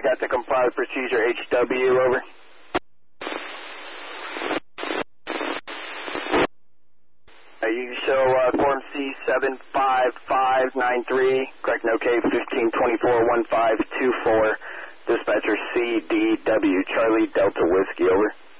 got to comply with procedure HW, over. You show form C75593, correct no K 15241524, dispatcher CDW, Charlie Delta Whiskey, over.